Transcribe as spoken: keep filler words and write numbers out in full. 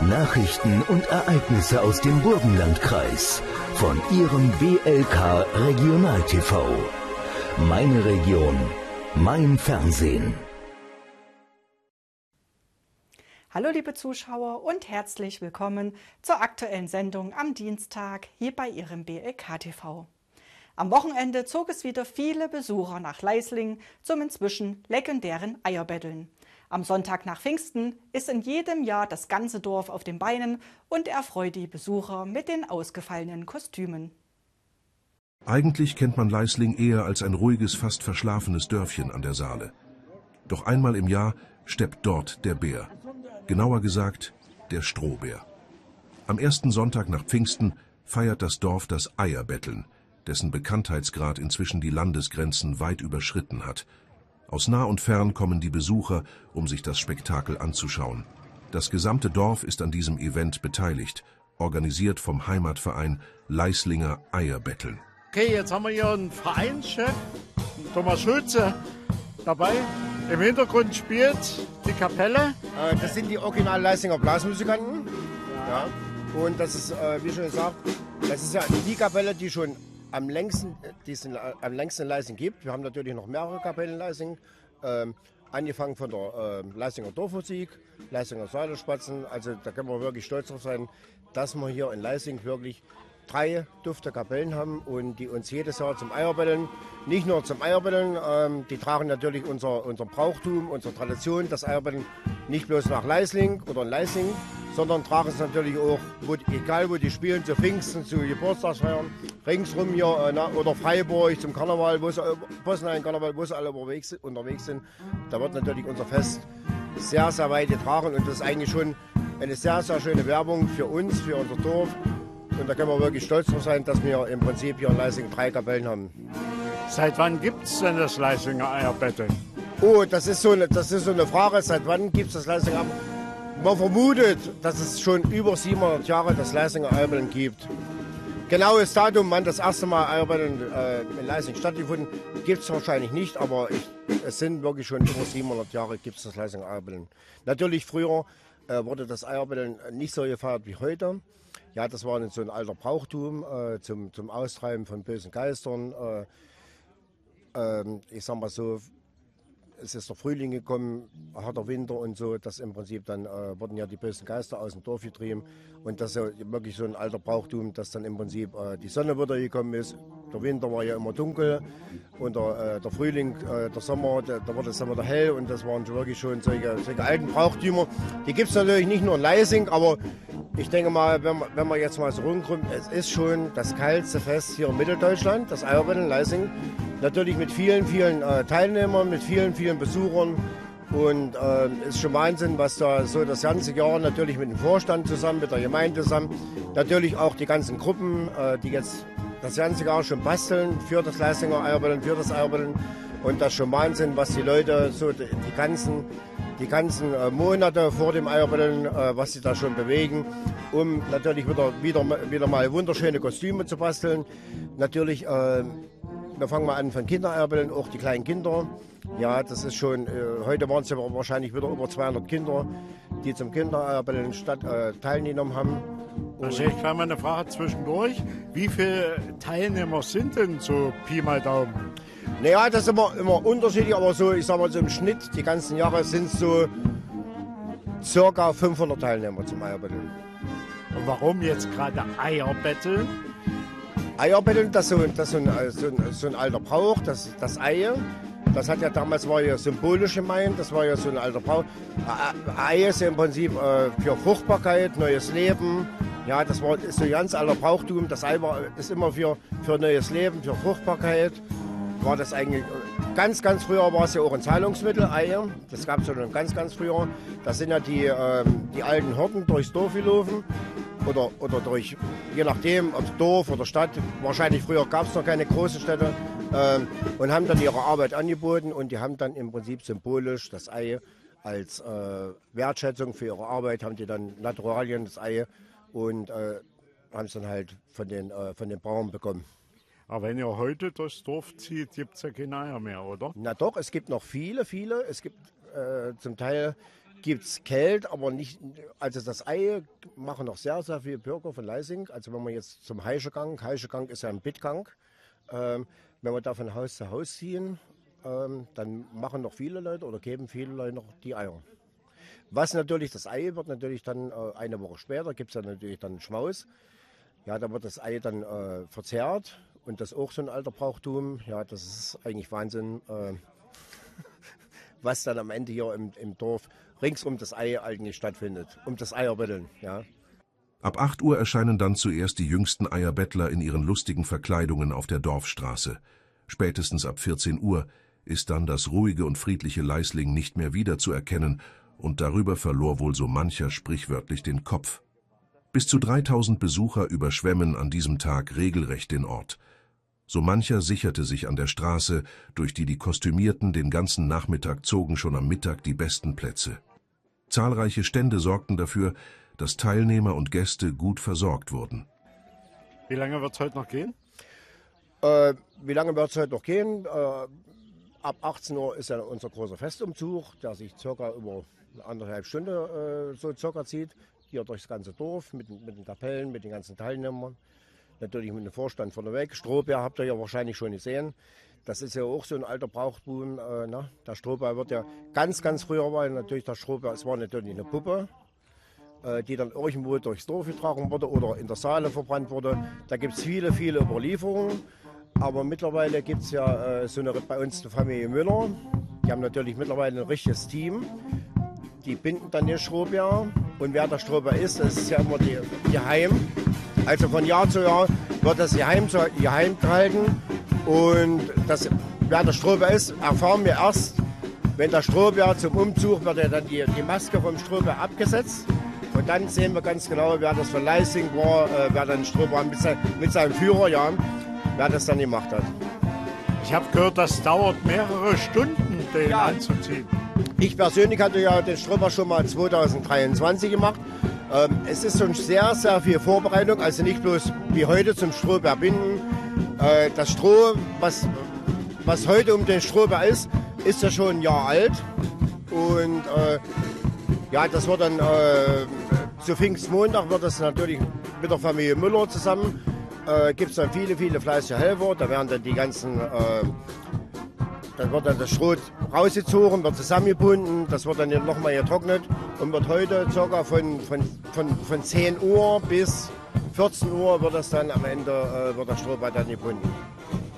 Nachrichten und Ereignisse aus dem Burgenlandkreis von Ihrem B L K Regional T V. Meine Region, mein Fernsehen. Hallo liebe Zuschauer und herzlich willkommen zur aktuellen Sendung am Dienstag hier bei Ihrem B L K T V. Am Wochenende zog es wieder viele Besucher nach Leisling zum inzwischen legendären Eierbetteln. Am Sonntag nach Pfingsten ist in jedem Jahr das ganze Dorf auf den Beinen und erfreut die Besucher mit den ausgefallenen Kostümen. Eigentlich kennt man Leisling eher als ein ruhiges, fast verschlafenes Dörfchen an der Saale. Doch einmal im Jahr steppt dort der Bär. Genauer gesagt, der Strohbär. Am ersten Sonntag nach Pfingsten feiert das Dorf das Eierbetteln, dessen Bekanntheitsgrad inzwischen die Landesgrenzen weit überschritten hat. Aus nah und fern kommen die Besucher, um sich das Spektakel anzuschauen. Das gesamte Dorf ist an diesem Event beteiligt, organisiert vom Heimatverein Leislinger Eierbetteln. Okay, jetzt haben wir hier einen Vereinschef, Thomas Schulze, dabei. Im Hintergrund spielt die Kapelle. Das sind die original Leislinger Blasmusikanten. Ja. Und das ist, wie schon gesagt, das ist ja die Kapelle, die schon am längsten, die es am längsten in Leisling gibt. Wir haben natürlich noch mehrere Kapellen in Leisling. Ähm, angefangen von der äh, Leislinger Dorfmusik, Leislinger Säulenspatzen. Also da können wir wirklich stolz drauf sein, dass wir hier in Leisling wirklich drei dufte Kapellen haben und die uns jedes Jahr zum Eierbetteln, nicht nur zum Eierbetteln, ähm, die tragen natürlich unser, unser Brauchtum, unsere Tradition, das Eierbetteln nicht bloß nach Leisling oder in Leisling, sondern tragen es natürlich auch, wo, egal wo die spielen, zu Pfingsten, zu Geburtstagsfeiern, ringsrum hier äh, na, oder Freiburg zum Karneval, wo sie, äh, Bosnien Karneval, wo sie alle unterwegs, unterwegs sind. Da wird natürlich unser Fest sehr, sehr weit getragen und das ist eigentlich schon eine sehr, sehr schöne Werbung für uns, für unser Dorf. Und da können wir wirklich stolz drauf sein, dass wir im Prinzip hier in Leisling drei Kapellen haben. Seit wann gibt es denn das Leislinger Eierbetteln? Oh, das ist so eine, das ist so eine Frage. Seit wann gibt es das Leislinger Eierbetteln? Man vermutet, dass es schon über siebenhundert Jahre das Leislinger Eierbetteln gibt. Genaues Datum, wann das erste Mal Eierbetteln äh, in Leisling stattgefunden, gibt es wahrscheinlich nicht, aber ich, es sind wirklich schon über siebenhundert Jahre gibt es das Leislinger Eierbetteln. Natürlich früher äh, wurde das Eierbetteln nicht so gefeiert wie heute. Ja, das war so ein alter Brauchtum äh, zum, zum Austreiben von bösen Geistern. Äh, äh, ich sag mal so, es ist der Frühling gekommen, harter Winter und so, dass im Prinzip dann äh, wurden ja die bösen Geister aus dem Dorf getrieben. Und das ist ja wirklich so ein alter Brauchtum, dass dann im Prinzip äh, die Sonne wieder gekommen ist. Der Winter war ja immer dunkel und der, äh, der Frühling, äh, der Sommer, der, da wurde es dann wieder hell. Und das waren wirklich schon solche, solche alten Brauchtümer. Die gibt es natürlich nicht nur in Leisling, aber ich denke mal, wenn man, wenn man jetzt mal so rumkommt, es ist schon das kälteste Fest hier in Mitteldeutschland, das Eierbetteln Leisling. Natürlich mit vielen, vielen äh, Teilnehmern, mit vielen, vielen Besuchern. Und es äh, ist schon Wahnsinn, was da so das ganze Jahr natürlich mit dem Vorstand zusammen, mit der Gemeinde zusammen, natürlich auch die ganzen Gruppen, äh, die jetzt das ganze Jahr schon basteln für das Leislinger Eierbetteln, für das Eierbetteln. Und das ist schon Wahnsinn, was die Leute so die, die ganzen, die ganzen äh, Monate vor dem Eierbetteln, äh, was sie da schon bewegen, um natürlich wieder, wieder, wieder mal wunderschöne Kostüme zu basteln. Natürlich, äh, wir fangen mal an von Kindereierbetteln, auch die kleinen Kinder. Ja, das ist schon, äh, heute waren es ja wahrscheinlich wieder über zweihundert Kinder, die zum Kindereierbetteln statt äh, teilgenommen haben. Da stelle ich gleich mal eine Frage zwischendurch. Wie viele Teilnehmer sind denn so Pi mal Daumen? Naja, das ist immer, immer unterschiedlich, aber so, ich sag mal so im Schnitt, die ganzen Jahre sind es so circa fünfhundert Teilnehmer zum Eierbetteln. Und warum jetzt gerade Eierbetteln? Eierbetteln, das ist so, das ist so, ein, so, ein, so ein alter Brauch, das, das Ei. Das hat ja damals war ja symbolisch gemeint, das war ja so ein alter Brauch. Ei ist ja im Prinzip äh, für Fruchtbarkeit, neues Leben. Ja, das war, ist so ein ganz alter Brauchtum. Das Ei war, ist immer für, für neues Leben, für Fruchtbarkeit. War das eigentlich, ganz, ganz früher war es ja auch ein Zahlungsmittel, Eier. Das gab es schon ganz, ganz früher. Da sind ja die, äh, die alten Hirten durchs Dorf gelaufen. Oder, oder durch, je nachdem, ob Dorf oder Stadt. Wahrscheinlich früher gab es noch keine großen Städte. Äh, und haben dann ihre Arbeit angeboten. Und die haben dann im Prinzip symbolisch das Ei als äh, Wertschätzung für ihre Arbeit, haben die dann Naturalien, das Ei, und äh, haben es dann halt von den, äh, von den Bauern bekommen. Aber wenn ihr heute durchs Dorf zieht, gibt es ja keine Eier mehr, oder? Na doch, es gibt noch viele, viele. Es gibt äh, zum Teil gibt es Kält, aber nicht, also das Ei machen noch sehr, sehr viele Bürger von Leising. Also wenn man jetzt zum Heischegang, Heischegang ist ja ein Bittgang, ähm, wenn wir da von Haus zu Haus ziehen, ähm, dann machen noch viele Leute oder geben viele Leute noch die Eier. Was natürlich, das Ei wird natürlich dann äh, eine Woche später, gibt es ja natürlich dann Schmaus. Ja, da wird das Ei dann äh, verzehrt und das ist auch so ein alter Brauchtum. Ja, das ist eigentlich Wahnsinn, äh, was dann am Ende hier im, im Dorf rings um das Ei eigentlich stattfindet, um das Eierbetteln, ja. Ab acht Uhr erscheinen dann zuerst die jüngsten Eierbettler in ihren lustigen Verkleidungen auf der Dorfstraße. Spätestens ab vierzehn Uhr ist dann das ruhige und friedliche Leisling nicht mehr wiederzuerkennen, und darüber verlor wohl so mancher sprichwörtlich den Kopf. Bis zu dreitausend Besucher überschwemmen an diesem Tag regelrecht den Ort. So mancher sicherte sich an der Straße, durch die die Kostümierten den ganzen Nachmittag zogen, schon am Mittag die besten Plätze. Zahlreiche Stände sorgten dafür, dass Teilnehmer und Gäste gut versorgt wurden. Wie lange wird es heute noch gehen? Äh, wie lange wird es heute noch gehen? Äh, ab achtzehn Uhr ist ja unser großer Festumzug, der sich circa über eine anderthalb Stunde äh, so circa zieht. Hier durchs ganze Dorf mit, mit den Kapellen, mit den ganzen Teilnehmern. Natürlich mit dem Vorstand vorneweg. Strohbär habt ihr ja wahrscheinlich schon gesehen. Das ist ja auch so ein alter Brauchtum. Äh, ne? Der Strohbär wird ja ganz, ganz früher war natürlich der Strohbär, es war natürlich eine Puppe, äh, die dann irgendwo durchs Dorf getragen wurde oder in der Saale verbrannt wurde. Da gibt es viele, viele Überlieferungen. Aber mittlerweile gibt es ja äh, so eine, bei uns die Familie Müller. Die haben natürlich mittlerweile ein richtiges Team. Die binden dann den Strohbär. Und wer der Strohbär ist, das ist ja immer die, die Heim. Also von Jahr zu Jahr wird das geheim, geheim gehalten. Und das, wer der Strohbär ist, erfahren wir erst, wenn der Strohbär zum Umzug wird ja dann die, die Maske vom Strohbär abgesetzt. Und dann sehen wir ganz genau, wer das von Leising war, äh, wer dann Strohbär mit, sein, mit seinem Führer, ja, wer das dann gemacht hat. Ich habe gehört, das dauert mehrere Stunden, den Ja. anzuziehen. Ich persönlich hatte ja den Strohbär schon mal zweitausenddreiundzwanzig gemacht. Ähm, es ist schon sehr, sehr viel Vorbereitung, also nicht bloß wie heute zum Strohbär binden. Äh, das Stroh, was, was heute um den Strohbär ist, ist ja schon ein Jahr alt. Und äh, ja, das wird dann äh, zu Pfingstmontag wird das natürlich mit der Familie Müller zusammen. Äh, gibt es dann viele, viele fleißige Helfer. Da werden dann die ganzen, äh, dann wird dann das Stroh rausgezogen, wird zusammengebunden, das wird dann nochmal getrocknet und wird heute ca. Von, von, von, von zehn Uhr bis vierzehn Uhr wird das dann am Ende, äh, wird der Strohbär dann gebunden.